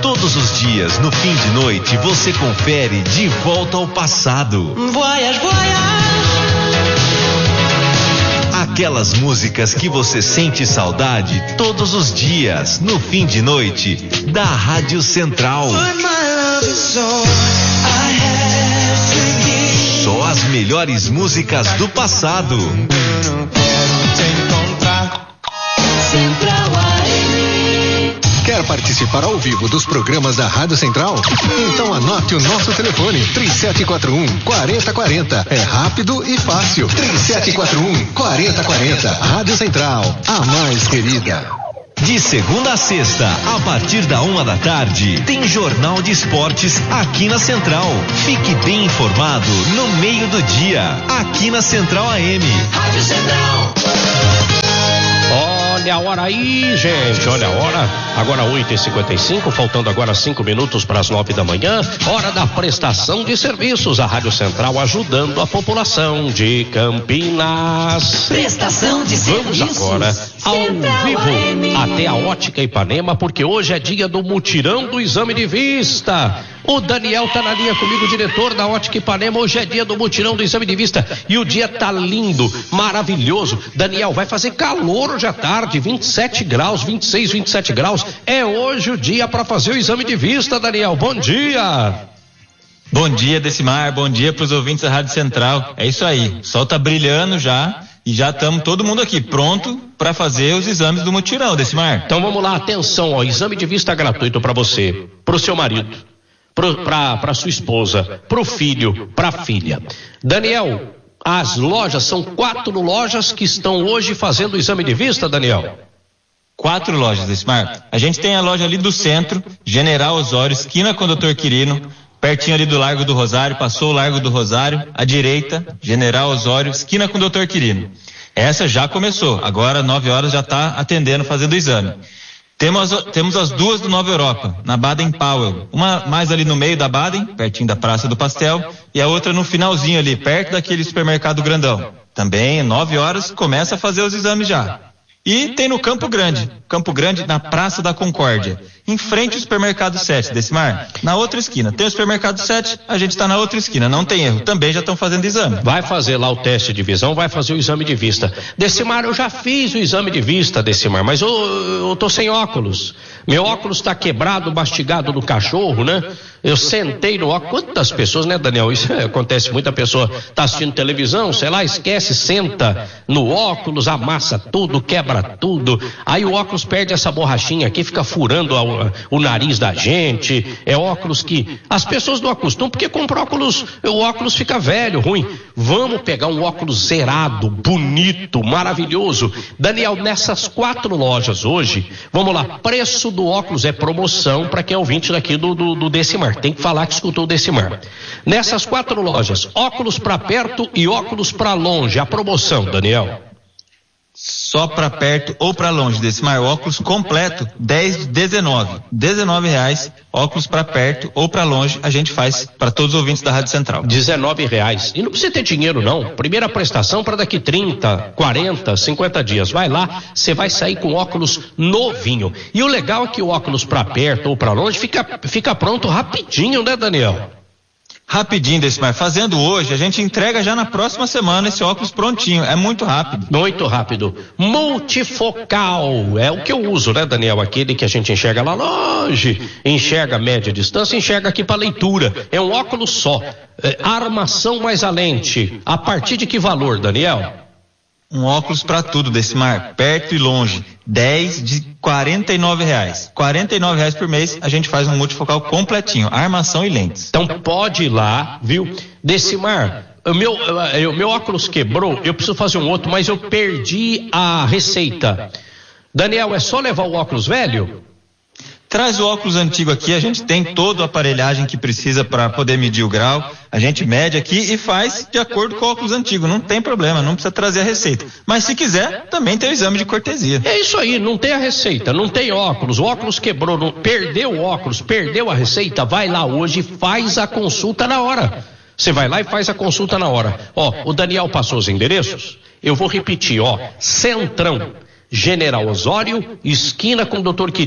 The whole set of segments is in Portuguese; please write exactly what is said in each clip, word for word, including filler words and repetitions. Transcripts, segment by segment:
Todos os dias, no fim de noite, você confere De Volta ao Passado. Voyage, voyage. Aquelas músicas que você sente saudade todos os dias, no fim de noite, da Rádio Central. Só as melhores músicas do passado. Quer participar ao vivo dos programas da Rádio Central? Então anote o nosso telefone, três sete quatro um, quatro zero quatro zero. É rápido e fácil. três sete quatro um, quatro zero quatro zero. Rádio Central, a mais querida. De segunda a sexta, a partir da uma da tarde, tem Jornal de Esportes aqui na Central. Fique bem informado no meio do dia, aqui na Central A M. Rádio Central. Olha a hora aí, gente, olha a hora, agora oito e cinquenta e cinco, faltando agora cinco minutos para as nove da manhã, hora da prestação de serviços, a Rádio Central ajudando a população de Campinas. Prestação de serviços. Vamos agora ao Central vivo A M. até a Ótica Ipanema, porque hoje é dia do mutirão do exame de vista. O Daniel tá na linha comigo, diretor da Ótica Ipanema. Hoje é dia do mutirão do exame de vista e o dia tá lindo, maravilhoso. Daniel, vai fazer calor hoje à tarde, vinte e sete graus, vinte e seis, vinte e sete graus. É hoje o dia para fazer o exame de vista, Daniel. Bom dia. Bom dia, Decimar. Bom dia para os ouvintes da Rádio Central. É isso aí. O sol tá brilhando já e já estamos todo mundo aqui pronto para fazer os exames do mutirão, Decimar. Então vamos lá, atenção, ó, exame de vista gratuito para você, para o seu marido, para sua esposa, para o filho, para a filha. Daniel, as lojas, são quatro lojas que estão hoje fazendo o exame de vista, Daniel? Quatro lojas, Decimar. A gente tem a loja ali do centro, General Osório, esquina com o doutor Quirino, pertinho ali do Largo do Rosário, passou o Largo do Rosário, à direita, General Osório, esquina com o doutor Quirino. Essa já começou, agora nove horas já está atendendo, fazendo o exame. Temos, temos as duas do Nova Europa, na Baden Powell. Uma mais ali no meio da Baden, pertinho da Praça do Pastel, e a outra no finalzinho ali, perto daquele supermercado grandão. Também, nove horas, começa a fazer os exames já. E tem no Campo Grande, Campo Grande na Praça da Concórdia, em frente ao supermercado sete, Decimar, na outra esquina. Tem o supermercado sete, a gente está na outra esquina, não tem erro, também já estão fazendo exame. Vai fazer lá o teste de visão, vai fazer o exame de vista. Decimar, eu já fiz o exame de vista, Decimar, mas eu, eu tô sem óculos. Meu óculos está quebrado, mastigado do cachorro, né? Eu sentei no óculos. Quantas pessoas, né, Daniel? Isso acontece, muita pessoa tá assistindo televisão, sei lá, esquece, senta no óculos, amassa tudo, quebra tudo. Aí o óculos perde essa borrachinha aqui, fica furando a, o nariz da gente. É óculos que as pessoas não acostumam, porque compra óculos, o óculos fica velho, ruim. Vamos pegar um óculos zerado, bonito, maravilhoso. Daniel, nessas quatro lojas hoje, vamos lá, preço do óculos é promoção para quem é ouvinte daqui do, do, do Decimar. Tem que falar que escutou o Decimar. Nessas quatro lojas, óculos para perto e óculos para longe. A promoção, Daniel. Só para perto ou para longe, Decimar, óculos completo, dez, dezenove. dezenove reais, óculos para perto ou para longe, a gente faz para todos os ouvintes da Rádio Central. dezenove reais. E não precisa ter dinheiro, não. Primeira prestação para daqui trinta, quarenta, cinquenta dias. Vai lá, você vai sair com óculos novinho. E o legal é que o óculos para perto ou para longe fica, fica pronto rapidinho, né, Daniel? Rapidinho, Decimar. Fazendo hoje, a gente entrega já na próxima semana esse óculos prontinho. É muito rápido. Muito rápido. Multifocal. É o que eu uso, né, Daniel? Aquele que a gente enxerga lá longe, enxerga a média distância, enxerga aqui para leitura. É um óculos só. É, armação mais a lente. A partir de que valor, Daniel? Um óculos para tudo, Decimar, perto e longe, dez de quarenta e nove reais. quarenta e nove reais por mês, a gente faz um multifocal completinho, armação e lentes. Então pode ir lá, viu? Decimar, o meu, o meu óculos quebrou, eu preciso fazer um outro, mas eu perdi a receita. Daniel, é só levar o óculos velho? Traz o óculos antigo aqui, a gente tem toda a aparelhagem que precisa para poder medir o grau, a gente mede aqui e faz de acordo com o óculos antigo, não tem problema, não precisa trazer a receita. Mas se quiser, também tem o exame de cortesia. É isso aí, não tem a receita, não tem óculos, o óculos quebrou, não, perdeu o óculos, perdeu a receita, vai lá hoje e faz a consulta na hora. Você vai lá e faz a consulta na hora. Ó, o Daniel passou os endereços, eu vou repetir, ó, Centrão, General Osório, esquina com o doutor Quirino.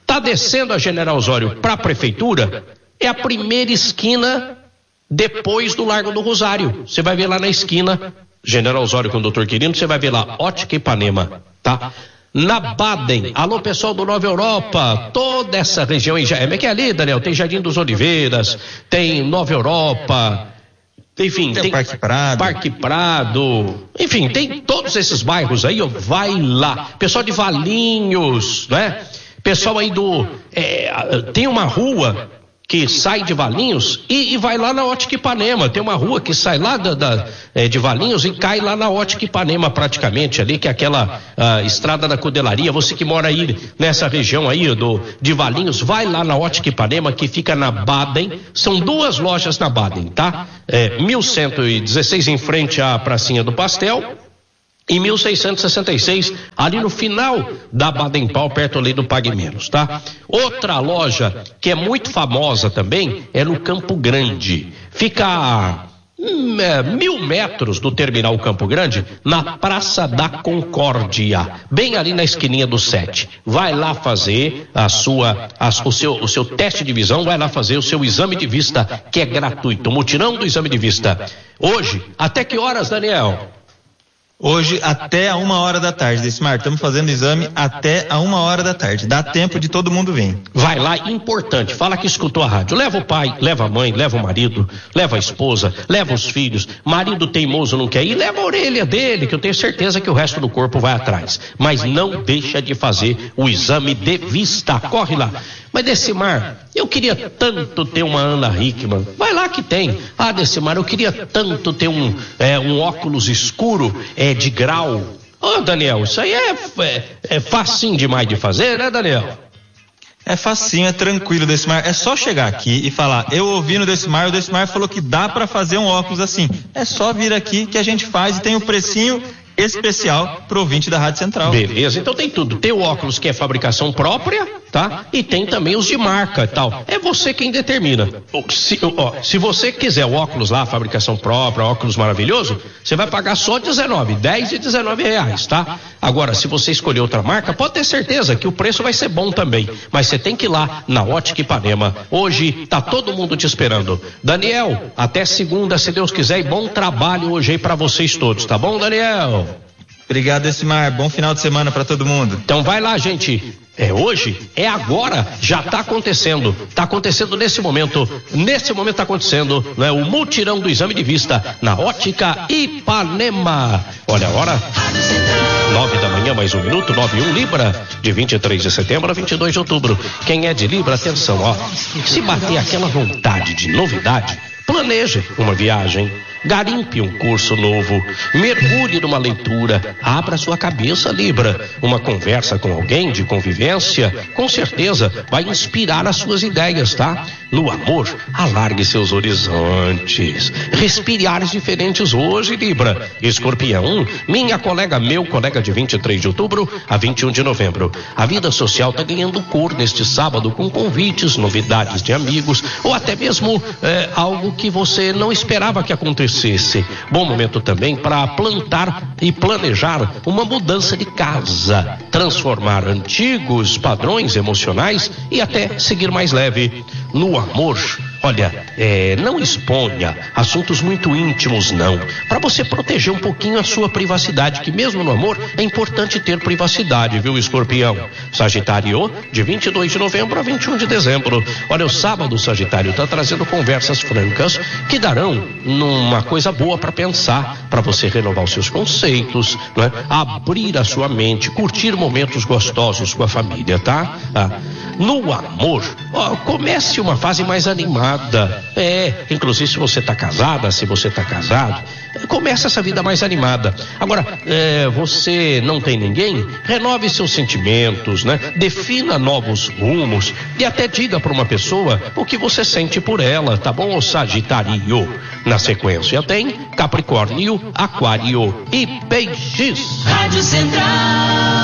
Tá descendo a General Osório para a prefeitura, é a primeira esquina depois do Largo do Rosário. Você vai ver lá na esquina, General Osório com o doutor Quirino, você vai ver lá, Ótica Ipanema, tá? Na Baden, alô pessoal do Nova Europa, toda essa região aí, já é que é ali, Daniel, tem Jardim dos Oliveiras, tem Nova Europa, enfim, tem, tem Parque Prado. Parque Prado, enfim, tem todos esses bairros aí, ó, vai lá. Pessoal de Valinhos, né? Pessoal aí do, é, tem uma rua que sai de Valinhos e, e vai lá na Ótica Ipanema. Tem uma rua que sai lá da, da, é, de Valinhos e cai lá na Ótica Ipanema praticamente ali, que é aquela a, estrada da Cudelaria. Você que mora aí nessa região aí do, de Valinhos, vai lá na Ótica Ipanema, que fica na Baden. São duas lojas na Baden, tá? É, mil cento e dezesseis em frente à Pracinha do Pastel. Em mil seiscentos e sessenta e seis, ali no final da Baden Powell, perto ali do Pague Menos, tá? Outra loja que é muito famosa também é no Campo Grande. Fica a hum, é, mil metros do terminal Campo Grande, na Praça da Concórdia, bem ali na esquininha do sete. Vai lá fazer a sua, a, o, seu, o seu teste de visão, vai lá fazer o seu exame de vista, que é gratuito. O mutirão do exame de vista. Hoje, até que horas, Daniel? Hoje até a uma hora da tarde, Decimar, estamos fazendo exame até a uma hora da tarde, dá tempo de todo mundo vir. Vai lá, importante, fala que escutou a rádio, leva o pai, leva a mãe, leva o marido, leva a esposa, leva os filhos, marido teimoso não quer ir, leva a orelha dele, que eu tenho certeza que o resto do corpo vai atrás, mas não deixa de fazer o exame de vista, corre lá. Mas Decimar, eu queria tanto ter uma Ana Hickman, vai lá que tem. Ah, Decimar, eu queria tanto ter um, é, um óculos escuro, é, de grau. Ô, Daniel, isso aí é, é, é facinho demais de fazer, né, Daniel? É facinho, é tranquilo, Decimar. É só chegar aqui e falar, eu ouvi no Decimar, o Decimar falou que dá pra fazer um óculos assim. É só vir aqui que a gente faz e tem um precinho especial pro ouvinte da Rádio Central. Beleza, então tem tudo. Tem o óculos que é fabricação própria, tá? E tem também os de marca e tal. É você quem determina. Se, ó, se você quiser o óculos lá, fabricação própria, óculos maravilhoso, você vai pagar só dezenove, dez e dezenove reais, tá? Agora, se você escolher outra marca, pode ter certeza que o preço vai ser bom também. Mas você tem que ir lá na Ótica Ipanema. Hoje tá todo mundo te esperando. Daniel, até segunda, se Deus quiser, e bom trabalho hoje aí pra vocês todos, tá bom, Daniel? Obrigado, Decimar. Bom final de semana para todo mundo. Então vai lá, gente. É hoje, é agora, já está acontecendo. Está acontecendo nesse momento. Nesse momento está acontecendo, né, o mutirão do exame de vista na Ótica Ipanema. Olha a hora. Nove da manhã, mais um minuto, nove e um, Libra, de vinte e três de setembro a vinte e dois de outubro. Quem é de Libra, atenção, ó. Se bater aquela vontade de novidade, planeje uma viagem, garimpe um curso novo, mergulhe numa leitura, abra sua cabeça, Libra. Uma conversa com alguém de convivência, com certeza vai inspirar as suas ideias, tá? No amor, alargue seus horizontes, respire ares diferentes hoje, Libra. Escorpião, minha colega, meu colega de vinte e três de outubro a vinte e um de novembro. A vida social tá ganhando cor neste sábado com convites, novidades de amigos ou até mesmo é, algo que você não esperava que acontecesse. Bom momento também para plantar e planejar uma mudança de casa, transformar antigos padrões emocionais e até seguir mais leve. No amor, olha, é, não exponha assuntos muito íntimos, não, para você proteger um pouquinho a sua privacidade, que mesmo no amor é importante ter privacidade, viu, Escorpião? Sagitário, de vinte e dois de novembro a vinte e um de dezembro. Olha, o sábado, Sagitário está trazendo conversas francas que darão uma coisa boa para pensar, para você renovar os seus conceitos, né? Abrir a sua mente, curtir momentos gostosos com a família, tá? Ah, no amor, ó, comece uma fase mais animada. É, inclusive se você tá casada, se você tá casado, comece essa vida mais animada. Agora, é, você não tem ninguém? Renove seus sentimentos, né? Defina novos rumos e até diga para uma pessoa o que você sente por ela, tá bom, Sagitário? Na sequência tem Capricórnio, Aquário e Peixes. Rádio Central.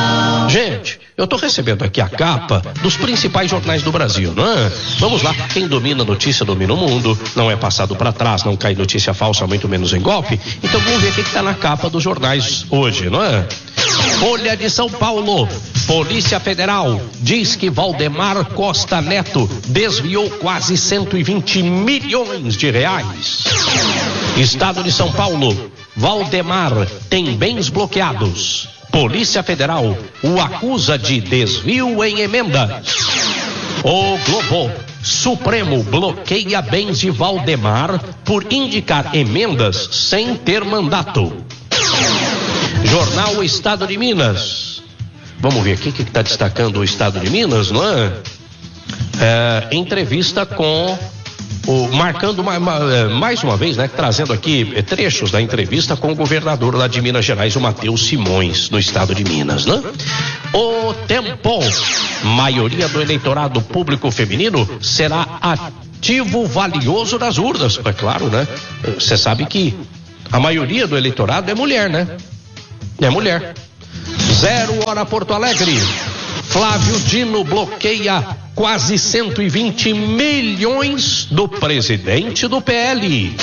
Gente, eu tô recebendo aqui a capa dos principais jornais do Brasil, não é? Vamos lá, quem domina a notícia domina o mundo, não é passado para trás, não cai notícia falsa, muito menos em golpe. Então vamos ver o que que tá na capa dos jornais hoje, não é? Folha de São Paulo, Polícia Federal diz que Valdemar Costa Neto desviou quase cento e vinte milhões de reais. Estado de São Paulo, Valdemar tem bens bloqueados. Polícia Federal o acusa de desvio em emendas. O Globo, Supremo bloqueia bens de Valdemar por indicar emendas sem ter mandato. Jornal Estado de Minas. Vamos ver aqui o que está destacando o Estado de Minas, não é? É entrevista com o marcando mais, mais uma vez, né, trazendo aqui trechos da entrevista com o governador lá de Minas Gerais, o Matheus Simões, no Estado de Minas, né? O Tempo, maioria do eleitorado público feminino será ativo valioso nas urnas. É claro, né? Você sabe que a maioria do eleitorado é mulher, né? É mulher. Zero Hora Porto Alegre. Flávio Dino bloqueia quase cento e vinte milhões do presidente do P L.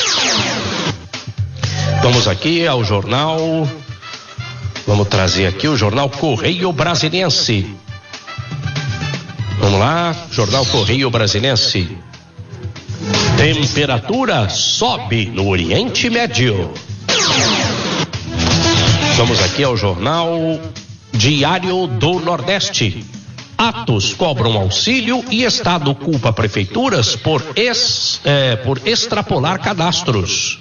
Vamos aqui ao jornal. Vamos trazer aqui o jornal Correio Brasiliense. Vamos lá, jornal Correio Brasiliense. Temperatura sobe no Oriente Médio. Vamos aqui ao jornal Diário do Nordeste. Atos cobram auxílio e Estado culpa prefeituras por, ex, é, por extrapolar cadastros.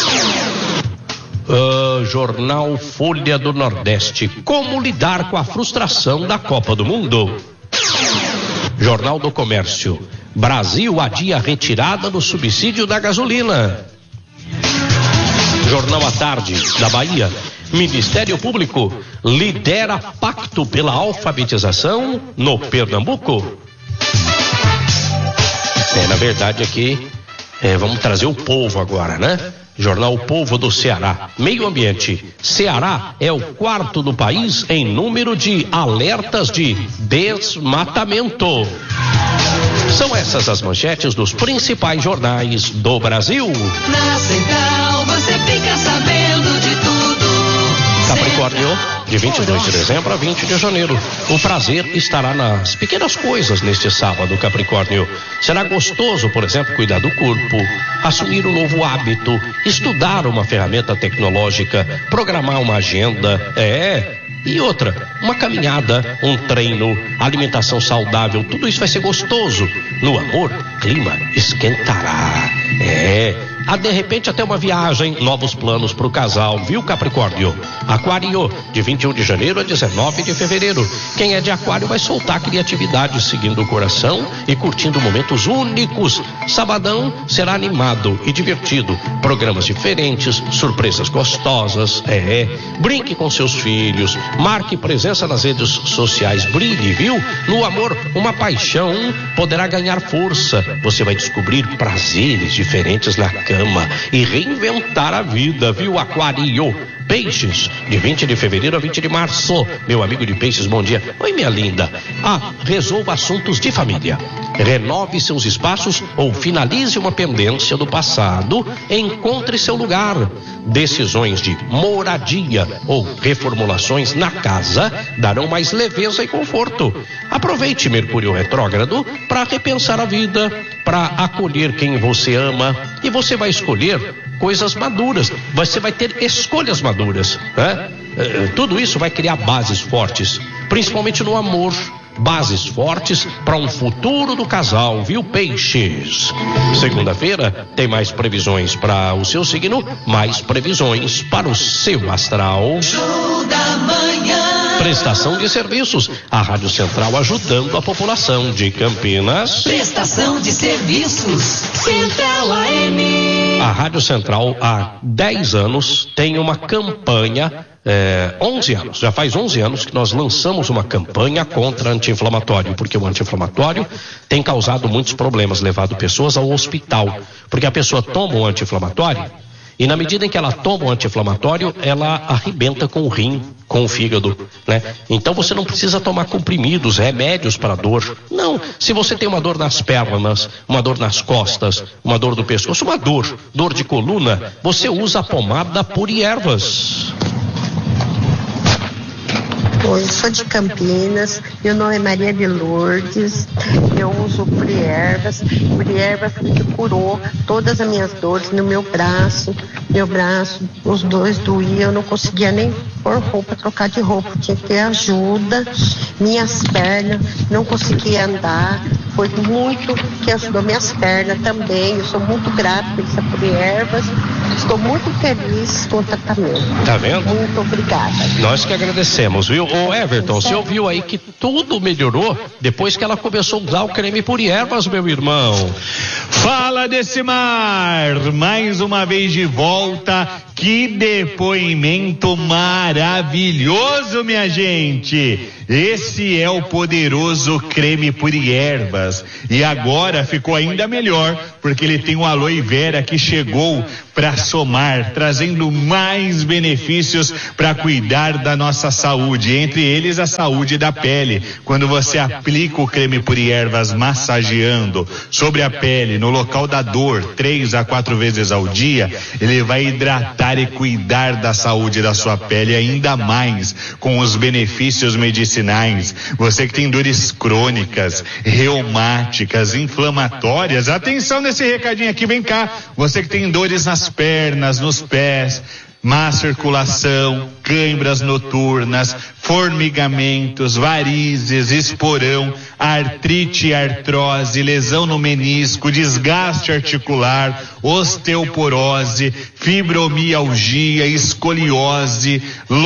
Uh, jornal Folha do Nordeste. Como lidar com a frustração da Copa do Mundo? Jornal do Comércio. Brasil adia retirada do subsídio da gasolina. Jornal à Tarde da Bahia. Ministério Público lidera pacto pela alfabetização no Pernambuco. É, na verdade aqui, é, vamos trazer o Povo agora, né? Jornal O Povo do Ceará. Meio Ambiente. Ceará é o quarto do país em número de alertas de desmatamento. São essas as manchetes dos principais jornais do Brasil. Na Central você fica sabendo de tudo. Capricórnio, de vinte e dois de dezembro a vinte de janeiro. O prazer estará nas pequenas coisas neste sábado, Capricórnio. Será gostoso, por exemplo, cuidar do corpo, assumir um novo hábito, estudar uma ferramenta tecnológica, programar uma agenda, é... E outra, uma caminhada, um treino, alimentação saudável, tudo isso vai ser gostoso. No amor, clima esquentará. É, a de repente até uma viagem, novos planos para o casal, viu, Capricórnio? Aquário, de vinte e um de janeiro a dezenove de fevereiro. Quem é de Aquário vai soltar criatividade seguindo o coração e curtindo momentos únicos. Sabadão será animado e divertido. Programas diferentes, surpresas gostosas, é. Brinque com seus filhos, marque presença nas redes sociais, brilhe, viu? No amor, uma paixão poderá ganhar força. Você vai descobrir prazeres diferentes na cama e reinventar a vida, viu, Aquário? Peixes, de vinte de fevereiro a vinte de março. Meu amigo de Peixes, bom dia. Oi, minha linda. Ah, resolva assuntos de família. Renove seus espaços ou finalize uma pendência do passado. Encontre seu lugar. Decisões de moradia ou reformulações na casa darão mais leveza e conforto. Aproveite Mercúrio retrógrado para repensar a vida, para acolher quem você ama, e você vai escolher coisas maduras. Você vai ter escolhas maduras, né? Tudo isso vai criar bases fortes, principalmente no amor. Bases fortes para um futuro do casal, viu, Peixes? Segunda-feira tem mais previsões para o seu signo, mais previsões para o seu astral. Show da manhã. Prestação de serviços. A Rádio Central ajudando a população de Campinas. Prestação de serviços. Central A M. A Rádio Central há dez anos tem uma campanha. É, onze anos, já faz onze anos que nós lançamos uma campanha contra anti-inflamatório, porque o anti-inflamatório tem causado muitos problemas, levado pessoas ao hospital, porque a pessoa toma o anti-inflamatório E na medida em que ela toma o anti-inflamatório, ela arrebenta com o rim, com o fígado, né? Então você não precisa tomar comprimidos, remédios para dor. Não, se você tem uma dor nas pernas, uma dor nas costas, uma dor do pescoço, uma dor, dor de coluna, você usa a pomada Puri Ervas. Oi, eu sou de Campinas, meu nome é Maria de Lourdes, eu uso Puri Ervas, Puri Ervas que curou todas as minhas dores no meu braço, meu braço, os dois doíam, eu não conseguia nem pôr roupa, trocar de roupa, tinha que ter ajuda, minhas pernas, não conseguia andar, foi muito que ajudou minhas pernas também, eu sou muito grata por essa Puri Ervas, estou muito feliz com o tratamento. Tá vendo? Muito obrigada. Nós que agradecemos, viu? Ô Everton, você ouviu aí que tudo melhorou depois que ela começou a usar o creme Puri Ervas, meu irmão. Fala, Decimar! Mais uma vez de volta. Que depoimento maravilhoso, minha gente! Esse é o poderoso creme Puri Ervas. E agora ficou ainda melhor, porque ele tem o aloe vera que chegou para somar, trazendo mais benefícios para cuidar da nossa saúde, entre eles a saúde da pele. Quando você aplica o creme Puri Ervas massageando sobre a pele, no local da dor, três a quatro vezes ao dia, ele vai hidratar e cuidar da saúde da sua pele ainda mais com os benefícios medicinais. Você que tem dores crônicas, reumáticas, inflamatórias, atenção nesse recadinho aqui, vem cá. Você que tem dores nas pernas, nos pés, má circulação, câimbras noturnas, formigamentos, varizes, esporão, artrite e artrose, lesão no menisco, desgaste articular, osteoporose, fibromialgia, escoliose,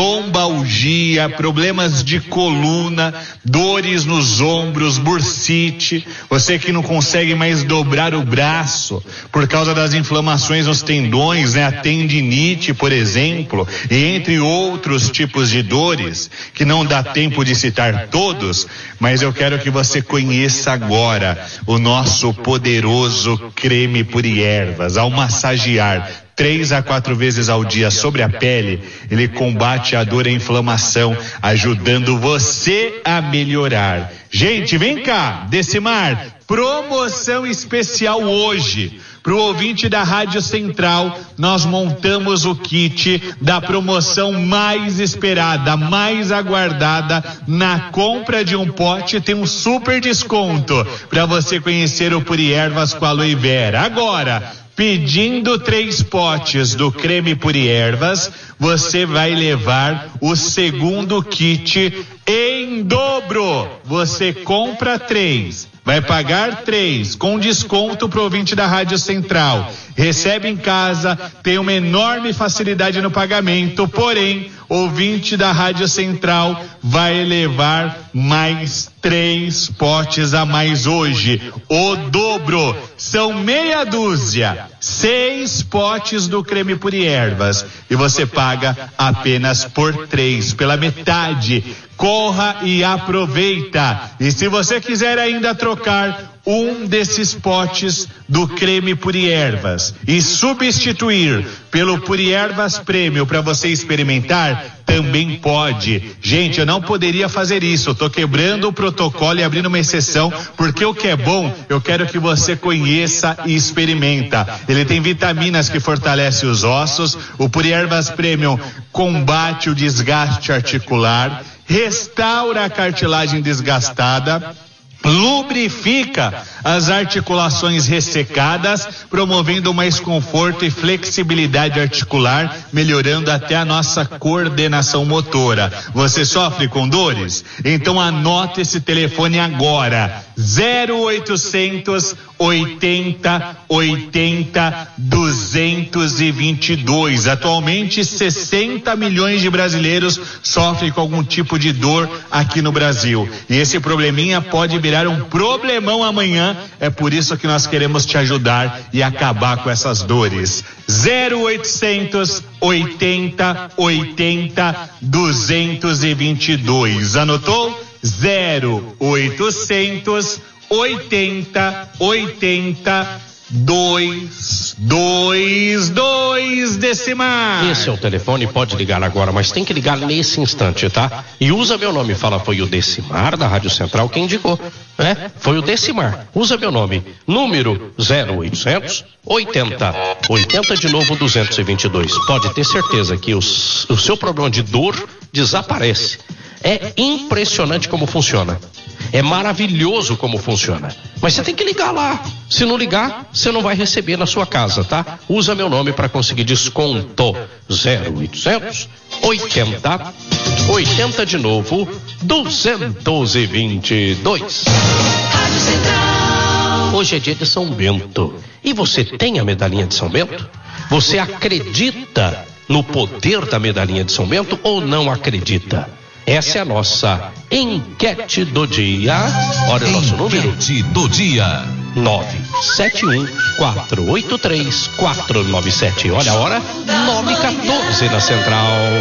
lombalgia, problemas de coluna, dores nos ombros, bursite, você que não consegue mais dobrar o braço por causa das inflamações nos tendões, né? A tendinite, por exemplo, e entre outros tipos de dores, que não dá tempo de citar todos, mas eu quero que você conheça agora o nosso poderoso creme Puri Ervas. Ao massagear três a quatro vezes ao dia sobre a pele, ele combate a dor e a inflamação, ajudando você a melhorar. Gente, vem cá, Decimar, promoção especial hoje. Para o ouvinte da Rádio Central, nós montamos o kit da promoção mais esperada, mais aguardada. Na compra de um pote tem um super desconto para você conhecer o Puri Ervas com aloe vera. Agora, pedindo três potes do creme Puri Ervas, você vai levar o segundo kit em dobro. Você compra três, vai pagar três, com desconto pro ouvinte da Rádio Central. Recebe em casa, tem uma enorme facilidade no pagamento, porém, ouvinte da Rádio Central vai levar mais três potes a mais hoje. O dobro, são meia dúzia, seis potes do creme Puri Ervas. E você paga apenas por três, pela metade. Corra e aproveita. E se você quiser ainda trocar um desses potes do creme Puri Ervas e substituir pelo Puri Ervas Premium para você experimentar, também pode. Gente, eu não poderia fazer isso, eu tô quebrando o protocolo e abrindo uma exceção, porque o que é bom, eu quero que você conheça e experimenta. Ele tem vitaminas que fortalecem os ossos, o Puri Ervas Premium combate o desgaste articular, restaura a cartilagem desgastada, lubrifica as articulações ressecadas, promovendo mais conforto e flexibilidade articular, melhorando até a nossa coordenação motora. Você sofre com dores? Então anote esse telefone agora: zero oitocentos oitenta oitenta duzentos e vinte e dois. Atualmente sessenta milhões de brasileiros sofrem com algum tipo de dor aqui no Brasil. E esse probleminha pode virar um problemão amanhã. É por isso que nós queremos te ajudar e acabar com essas dores. zero oitocentos oitenta oitenta duzentos e vinte e dois. Anotou? zero oitocentos oitenta oitenta dois, dois, dois, Decimar. Esse é o telefone, pode ligar agora, mas tem que ligar nesse instante, tá? E usa meu nome, fala, foi o Decimar da Rádio Central quem indicou, né? Foi o Decimar, usa meu nome, número zero oitocentos, oitenta, oitenta de novo duzentos e vinte e dois. Pode ter certeza que os, o seu problema de dor desaparece. É impressionante como funciona. É maravilhoso como funciona. Mas você tem que ligar lá. Se não ligar, você não vai receber na sua casa, tá? Usa meu nome para conseguir desconto. zero oitocentos, oitenta, oitenta de novo, duzentos e vinte e dois. Rádio Central. Hoje é dia de São Bento. E você tem a medalhinha de São Bento? Você acredita no poder da medalhinha de São Bento ou não acredita? Essa é a nossa enquete do dia. Olha o nosso número. Enquete do dia. nove sete um, quatro oito três, quatro nove sete. Olha a hora. nove e quatorze na Central.